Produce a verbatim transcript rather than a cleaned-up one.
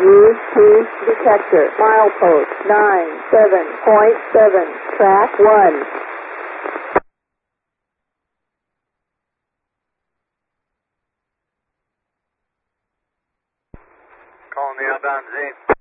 U T detector. Milepost nine seven point seven. Track one. Calling the outbound Z.